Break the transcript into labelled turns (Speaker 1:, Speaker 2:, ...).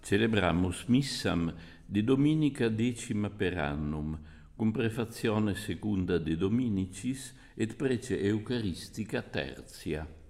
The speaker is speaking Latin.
Speaker 1: Celebramus missam de dominica decima per annum, cum prefazione secunda de Dominicis et prece eucaristica tertia.